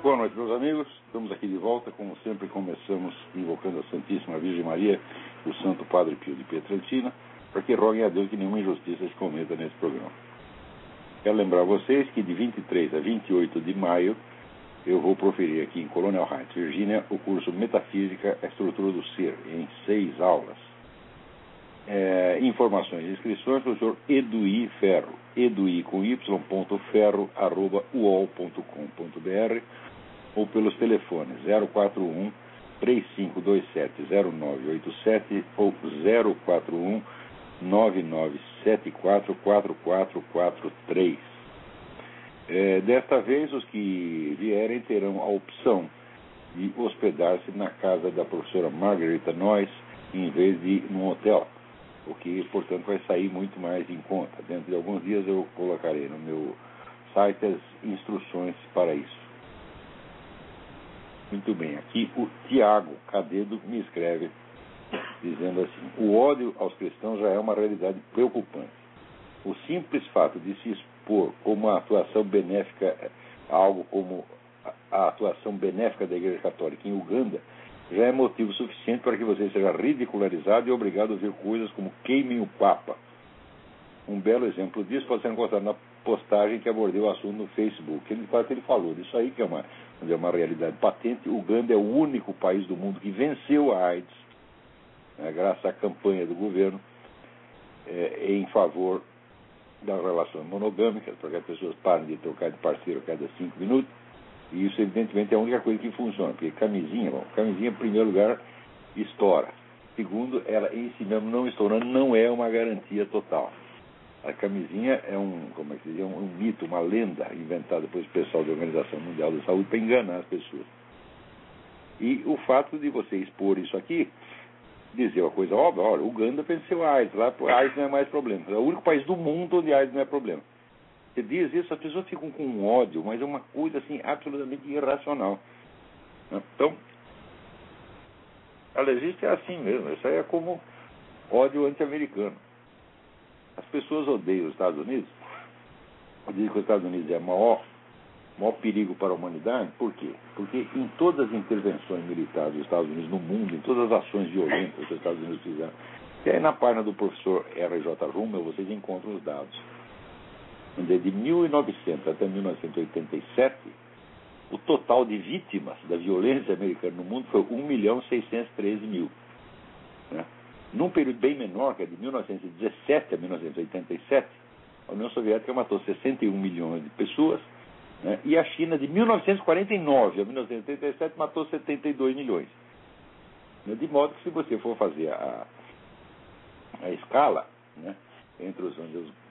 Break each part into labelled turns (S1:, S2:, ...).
S1: Boa noite, meus amigos. Estamos aqui de volta. Como sempre, começamos invocando a Santíssima Virgem Maria, o Santo Padre Pio de Pietrelcina, para que roguem a Deus que nenhuma injustiça se cometa nesse programa. Quero lembrar vocês que de 23 a 28 de maio eu vou proferir aqui em Colonial Heights, Virgínia, o curso Metafísica, a Estrutura do Ser, em 6 aulas. Informações e inscrições, professor Eduí Ferro, Eduí com y.ferro@uol.com.br ou pelos telefones 041 3527 0987 ou 041 9974 4443. Desta vez, os que vierem terão a opção de hospedar-se na casa da professora Margarita Noyes em vez de ir num hotel, o que, portanto, vai sair muito mais em conta. Dentro de alguns dias eu colocarei no meu site as instruções para isso. Muito bem, aqui o Tiago Cadedo me escreve dizendo assim: o ódio aos cristãos já é uma realidade preocupante. O simples fato de se expor como a atuação benéfica, algo como a atuação benéfica da Igreja Católica em Uganda, já é motivo suficiente para que você seja ridicularizado e obrigado a ouvir coisas como queimem o Papa. Um belo exemplo disso pode ser encontrado na postagem que abordei o assunto no Facebook. Ele falou disso aí, que é uma realidade patente. Uganda é o único país do mundo que venceu a AIDS, graças à campanha do governo em favor das relações monogâmicas, para que as pessoas parem de trocar de parceiro a cada 5 minutos. E isso, evidentemente, é a única coisa que funciona, porque camisinha, em primeiro lugar, estoura. Segundo, ela em si mesmo não estourando não é uma garantia total. A camisinha é um mito, uma lenda inventada pelo pessoal da Organização Mundial da Saúde para enganar as pessoas. E o fato de você expor isso aqui, dizer uma coisa óbvia: olha, Uganda venceu a AIDS, lá a AIDS não é mais problema. É o único país do mundo onde a AIDS não é problema. Você diz isso, as pessoas ficam com ódio, mas é uma coisa assim absolutamente irracional. Então, ela existe assim mesmo. Isso aí é como ódio anti-americano. As pessoas odeiam os Estados Unidos, dizem que os Estados Unidos é o maior perigo para a humanidade. Por quê? Porque em todas as intervenções militares dos Estados Unidos no mundo, em todas as ações violentas que os Estados Unidos fizeram, e aí na página do professor R.J. Rummel vocês encontram os dados. De 1900 até 1987, o total de vítimas da violência americana no mundo foi 1.613.000. Né? Num período bem menor, que é de 1917 a 1987, a União Soviética matou 61 milhões de pessoas, né? E a China, de 1949 a 1987, matou 72 milhões. De modo que, se você for fazer a escala, né, entre os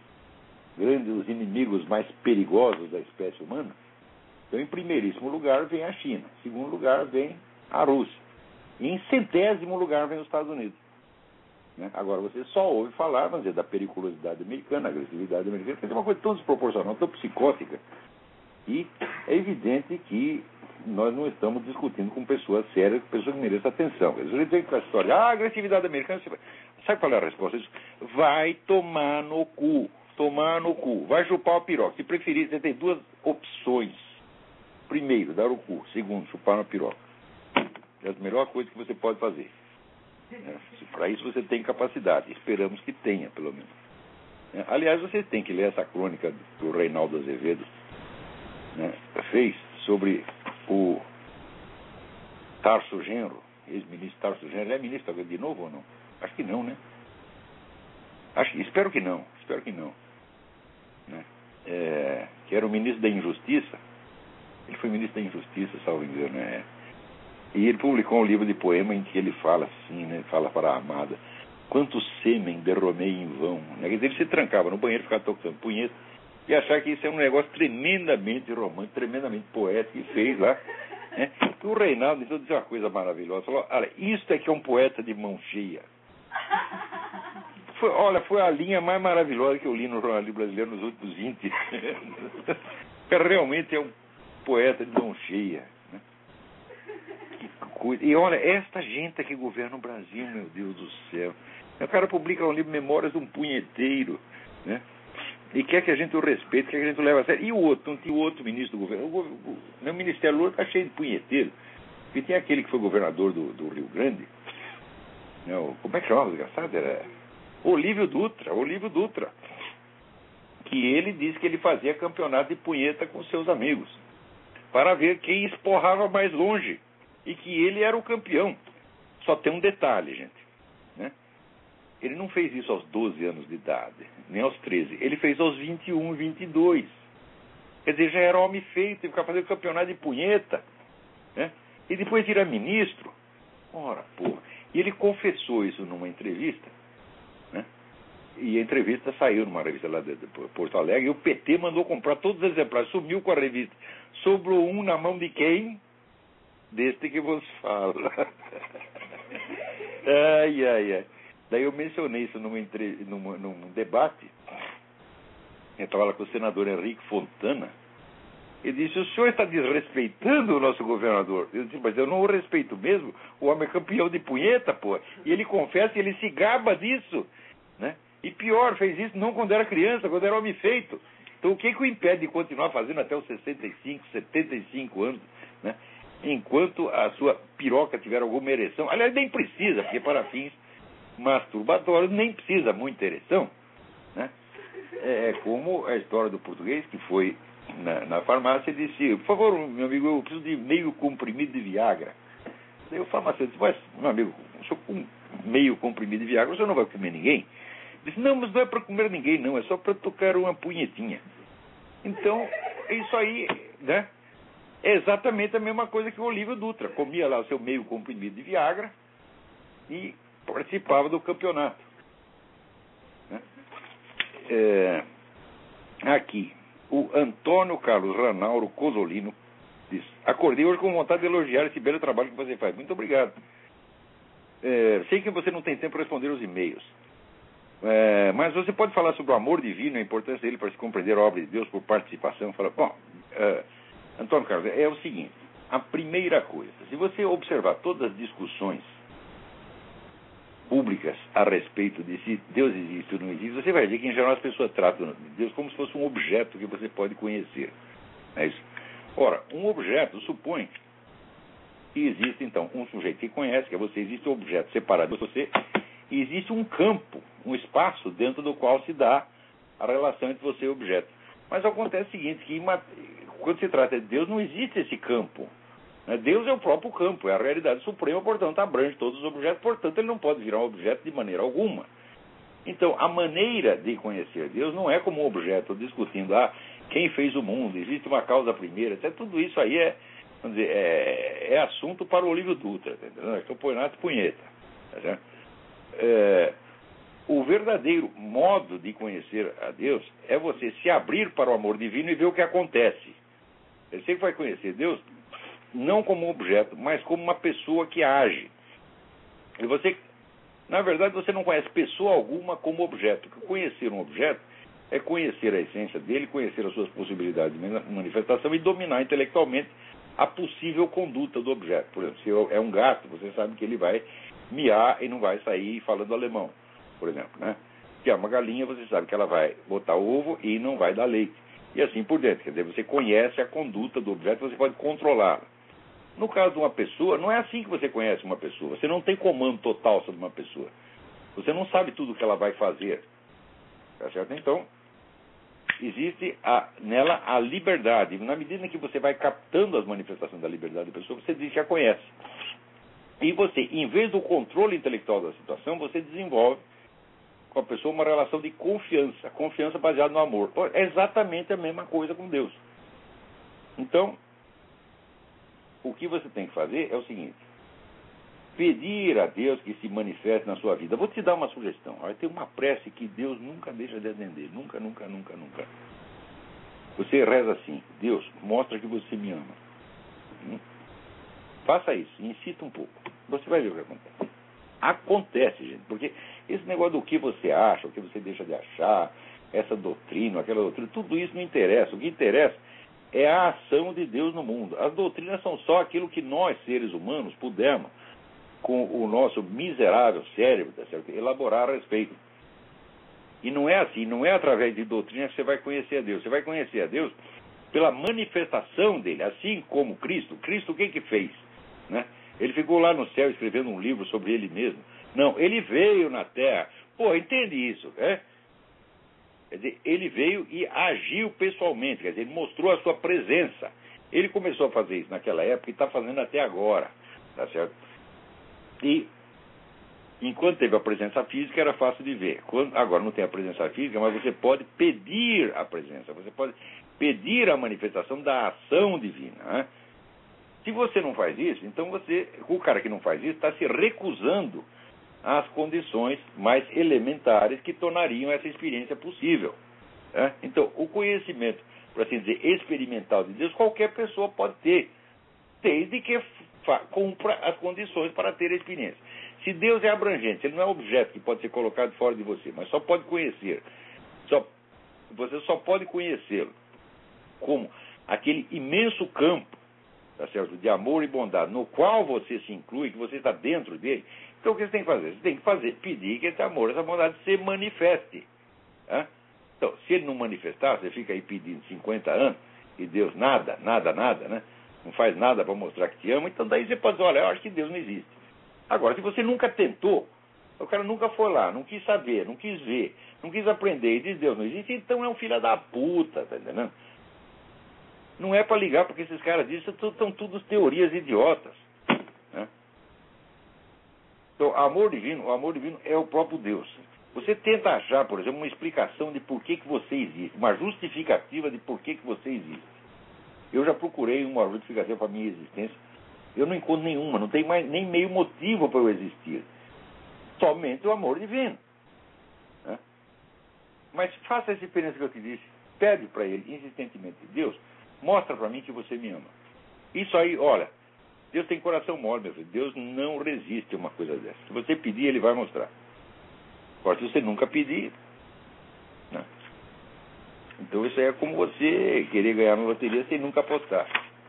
S1: inimigos mais perigosos da espécie humana, então, em primeiríssimo lugar vem a China, em segundo lugar vem a Rússia, e em 100º lugar vem os Estados Unidos. Né? Agora, você só ouve falar, vamos dizer, da periculosidade americana, da agressividade americana, que é uma coisa tão desproporcional, tão psicótica, e é evidente que nós não estamos discutindo com pessoas sérias, pessoas que merecem atenção. A gente tem que falar a história: a agressividade americana, sabe qual é a resposta? Vai tomar no cu. Tomar no cu. Vai chupar o piroca. Se preferir, você tem 2 opções. Primeiro, dar o cu. Segundo, chupar no piroca. É a melhor coisa que você pode fazer. Para isso você tem capacidade. Esperamos que tenha, pelo menos. Aliás, você tem que ler essa crônica do Reinaldo Azevedo, né, fez sobre o Tarso Genro, ex-ministro Tarso Genro. Ele é ministro de novo ou não? Acho que não, né? Espero que não. Né? Que era o ministro da Injustiça. Ele foi ministro da Injustiça, salvo engano, né? E ele publicou um livro de poema em que ele fala assim, né? Fala para a amada: quanto sêmen derramei em vão. Né? Ele se trancava no banheiro, ficava tocando punheta e achar que isso é um negócio tremendamente romântico, tremendamente poético, e fez lá. Né? E o Reinaldo então disse uma coisa maravilhosa: falou: olha, isto é que é um poeta de mão cheia. Foi a linha mais maravilhosa que eu li no jornalismo brasileiro nos últimos 20 anos. Realmente é um poeta de mão cheia. Né? Que coisa. E olha, esta gente que governa o Brasil, meu Deus do céu. O cara publica um livro, Memórias de um Punheteiro, né? E quer que a gente o respeite, quer que a gente o leve a sério. E o outro, não tinha o outro ministro do governo. O meu Ministério Lula está cheio de punheteiro. E tem aquele que foi governador do Rio Grande. Não, como é que chamava o desgraçado? Era Olívio Dutra. Que ele disse que ele fazia campeonato de punheta com seus amigos. Para ver quem esporrava mais longe. E que ele era o campeão. Só tem um detalhe, gente. Né? Ele não fez isso aos 12 anos de idade, nem aos 13. Ele fez aos 21, 22. Quer dizer, já era homem feito, ele ficava fazendo campeonato de punheta. Né? E depois vira ministro. Ora, porra. E ele confessou isso numa entrevista. Né? E a entrevista saiu numa revista lá de Porto Alegre. E o PT mandou comprar todos os exemplares. Sumiu com a revista. Sobrou um na mão de quem? Deste que vos fala. Ai. Daí eu mencionei isso num debate. Eu estava lá com o senador Henrique Fontana. Ele disse: o senhor está desrespeitando o nosso governador. Eu disse: mas eu não o respeito mesmo. O homem é campeão de punheta, pô. E ele confessa e ele se gaba disso. Né? E pior, fez isso não quando era criança, quando era homem feito. Então o que o impede de continuar fazendo até os 65, 75 anos, né? Enquanto a sua piroca tiver alguma ereção? Aliás, nem precisa, porque para fins masturbatórios nem precisa muita ereção. Né? É como a história do português que foi na farmácia e disse: por favor, meu amigo, eu preciso de meio comprimido de Viagra. Daí o farmacêutico disse: mas, meu amigo, só com meio comprimido de Viagra você não vai comer ninguém? Disse: não, mas não é para comer ninguém, não, é só para tocar uma punhetinha. Então, isso aí, né? É exatamente a mesma coisa que o Olívio Dutra. Comia lá o seu meio comprimido de Viagra e participava do campeonato. Né? Aqui, o Antônio Carlos Ranauro Cosolino diz: acordei hoje com vontade de elogiar esse belo trabalho que você faz. Muito obrigado. Sei que você não tem tempo para responder os e-mails. Mas você pode falar sobre o amor divino e a importância dele para se compreender a obra de Deus por participação? Fala, bom, Antônio Carlos, é o seguinte: a primeira coisa, se você observar todas as discussões públicas a respeito de se Deus existe ou não existe, você vai ver que em geral as pessoas tratam Deus como se fosse um objeto que você pode conhecer. É isso. Ora, um objeto supõe que existe então um sujeito que conhece, que é você, existe um objeto separado de você, e existe um campo, um espaço dentro do qual se dá a relação entre você e o objeto. Mas acontece o seguinte, que quando se trata de Deus, não existe esse campo. Deus é o próprio campo, é a realidade suprema, portanto abrange todos os objetos, portanto ele não pode virar um objeto de maneira alguma. Então, a maneira de conhecer Deus não é como um objeto discutindo, quem fez o mundo, existe uma causa primeira, até tudo isso aí vamos dizer, é assunto para o Olívio Dutra, entendeu? É campeonato punheta. Tá? O verdadeiro modo de conhecer a Deus é você se abrir para o amor divino e ver o que acontece. Você vai conhecer Deus não como um objeto, mas como uma pessoa que age. E você, na verdade, você não conhece pessoa alguma como objeto. Porque conhecer um objeto é conhecer a essência dele, conhecer as suas possibilidades de manifestação e dominar intelectualmente a possível conduta do objeto. Por exemplo, se é um gato, você sabe que ele vai miar e não vai sair falando alemão, por exemplo, né? Se é uma galinha, você sabe que ela vai botar ovo e não vai dar leite. E assim por diante. Quer dizer, você conhece a conduta do objeto, você pode controlá-la. No caso de uma pessoa, não é assim que você conhece uma pessoa. Você não tem comando total sobre uma pessoa. Você não sabe tudo o que ela vai fazer. Tá certo? Então, existe nela a liberdade. Na medida em que você vai captando as manifestações da liberdade da pessoa, você diz que a conhece. E você, em vez do controle intelectual da situação, você desenvolve com a pessoa uma relação de confiança. Confiança baseada no amor. É exatamente a mesma coisa com Deus. Então, o que você tem que fazer é o seguinte: pedir a Deus que se manifeste na sua vida. Vou te dar uma sugestão. Tem uma prece que Deus nunca deixa de atender. Nunca. Você reza assim: Deus, mostra que você me ama. Faça isso, incita um pouco. Você vai ver o que acontece. Acontece, gente, porque esse negócio do que você acha, o que você deixa de achar, essa doutrina, aquela doutrina, tudo isso não interessa. O que interessa é a ação de Deus no mundo. As doutrinas são só aquilo que nós, seres humanos, pudermos, com o nosso miserável cérebro, tá certo, elaborar a respeito. E não é assim, não é através de doutrina que você vai conhecer a Deus. Você vai conhecer a Deus pela manifestação dele, assim como Cristo. Cristo o que fez? Né? Ele ficou lá no céu escrevendo um livro sobre ele mesmo. Não, ele veio na terra. Pô, entende isso, né? Quer dizer, ele veio e agiu pessoalmente, quer dizer, ele mostrou a sua presença. Ele começou a fazer isso naquela época e está fazendo até agora, tá certo? E enquanto teve a presença física era fácil de ver. Agora não tem a presença física, mas você pode pedir a presença, você pode pedir a manifestação da ação divina, né? Se você não faz isso, então o cara que não faz isso está se recusando às condições mais elementares que tornariam essa experiência possível, né? Então, o conhecimento, por assim dizer, experimental de Deus, qualquer pessoa pode ter, desde que cumpra as condições para ter a experiência. Se Deus é abrangente, ele não é objeto que pode ser colocado fora de você, mas só pode conhecer. Você só pode conhecê-lo como aquele imenso campo, tá certo, de amor e bondade, no qual você se inclui, que você está dentro dele. Então o que você tem que fazer? Você tem que pedir que esse amor, essa bondade se manifeste. Né? Então, se ele não manifestar, você fica aí pedindo 50 anos, e Deus nada, né? Não faz nada para mostrar que te ama, então daí você pode dizer, olha, eu acho que Deus não existe. Agora, se você nunca tentou, o cara nunca foi lá, não quis saber, não quis ver, não quis aprender, e diz Deus não existe, então é um filho da puta, tá entendendo? Não é para ligar, porque esses caras dizem que são tudo teorias idiotas, né? Então, o amor divino é o próprio Deus. Você tenta achar, por exemplo, uma explicação de por que você existe, uma justificativa de por que você existe. Eu já procurei uma justificativa para a minha existência, eu não encontro nenhuma, não tem mais nem meio motivo para eu existir. Somente o amor divino, né? Mas faça essa experiência que eu te disse, pede para ele insistentemente, Deus, mostra para mim que você me ama. Isso aí, olha, Deus tem coração mole, meu filho. Deus não resiste a uma coisa dessa. Se você pedir, ele vai mostrar. Agora, se você nunca pedir, né? Então isso aí é como você querer ganhar na loteria sem nunca apostar.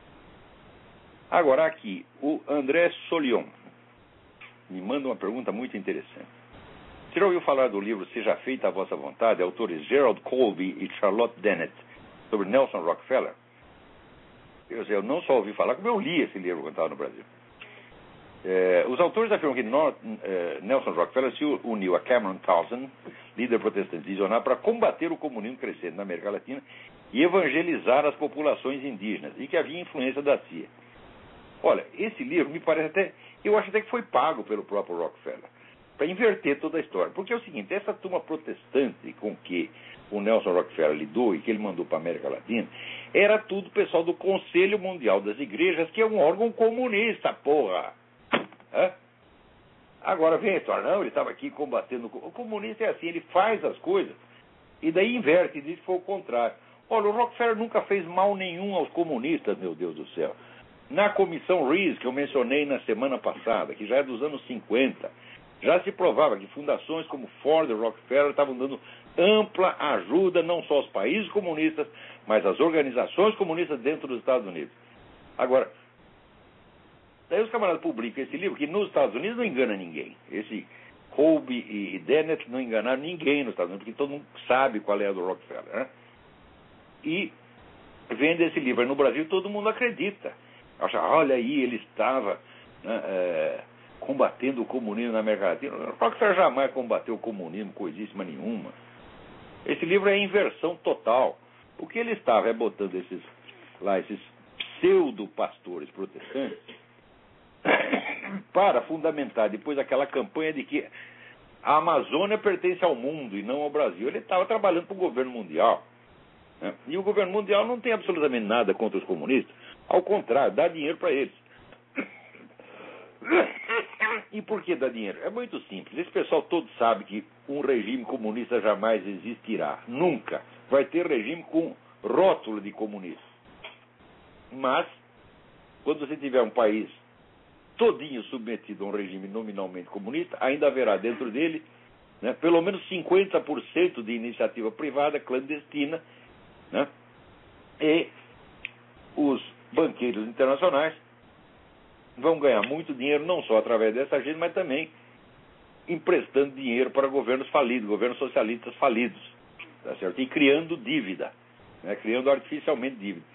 S1: Agora aqui, o André Solion me manda uma pergunta muito interessante. Você já ouviu falar do livro Seja Feita a Vossa Vontade, autores Gerald Colby e Charlotte Dennett, sobre Nelson Rockefeller? Eu não só ouvi falar, como eu li esse livro quando estava no Brasil. Os autores afirmam que Nelson Rockefeller se uniu a Cameron Townsend, líder protestante visionário, para combater o comunismo crescente na América Latina e evangelizar as populações indígenas, e que havia influência da CIA. Olha, esse livro me parece até... Eu acho até que foi pago pelo próprio Rockefeller, para inverter toda a história. Porque é o seguinte, essa turma protestante com que o Nelson Rockefeller lidou e que ele mandou para a América Latina, era tudo pessoal do Conselho Mundial das Igrejas, que é um órgão comunista, porra! Agora vem a história, não, ele estava aqui combatendo... O comunista é assim, ele faz as coisas e daí inverte e diz que foi o contrário. Olha, o Rockefeller nunca fez mal nenhum aos comunistas, meu Deus do céu. Na comissão Rees, que eu mencionei na semana passada, que já é dos anos 50, já se provava que fundações como Ford e Rockefeller estavam dando ampla ajuda não só aos países comunistas, mas às organizações comunistas dentro dos Estados Unidos. Agora, daí os camaradas publicam esse livro, que nos Estados Unidos não engana ninguém. Esse Colby e Dennett não enganaram ninguém nos Estados Unidos, porque todo mundo sabe qual é a do Rockefeller, né? E vende esse livro. Aí no Brasil todo mundo acredita. Acha, olha aí, ele estava, né, combatendo o comunismo na América Latina. O Rockefeller jamais combateu o comunismo, coisíssima nenhuma. Esse livro é inversão total. O que ele estava é botando esses pseudo-pastores protestantes para fundamentar depois aquela campanha de que a Amazônia pertence ao mundo e não ao Brasil. Ele estava trabalhando para o governo mundial, né? E o governo mundial não tem absolutamente nada contra os comunistas. Ao contrário, dá dinheiro para eles. E por que dá dinheiro? É muito simples. Esse pessoal todo sabe que um regime comunista jamais existirá. Nunca. Vai ter regime com rótulo de comunista. Mas, quando você tiver um país todinho submetido a um regime nominalmente comunista, ainda haverá dentro dele, né, pelo menos 50% de iniciativa privada clandestina, né, e os banqueiros internacionais vão ganhar muito dinheiro, não só através dessa gente, mas também emprestando dinheiro para governos falidos, governos socialistas falidos, tá certo? E criando dívida, né? Criando artificialmente dívida.